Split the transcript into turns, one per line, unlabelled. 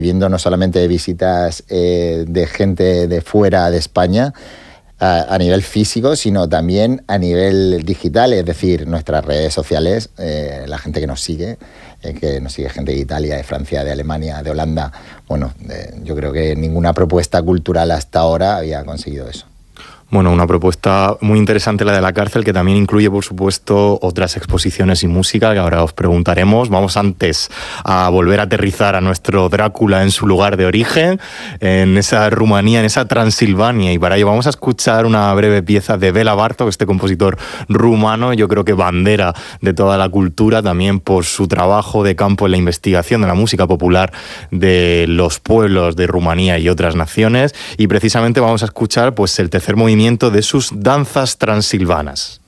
viendo no solamente de visitas de gente de fuera de España, a nivel físico, sino también a nivel digital, es decir, nuestras redes sociales, la gente que nos sigue gente de Italia, de Francia, de Alemania, de Holanda. Bueno, yo creo que ninguna propuesta cultural hasta ahora había conseguido eso.
Bueno, una propuesta muy interesante la de la cárcel, que también incluye, por supuesto, otras exposiciones y música que ahora os preguntaremos. Vamos antes a volver a aterrizar a nuestro Drácula en su lugar de origen, en esa Rumanía, en esa Transilvania, y para ello vamos a escuchar una breve pieza de Béla Bartók, este compositor rumano, yo creo que bandera de toda la cultura, también por su trabajo de campo en la investigación de la música popular de los pueblos de Rumanía y otras naciones, y precisamente vamos a escuchar pues el tercer movimiento de sus danzas transilvanas.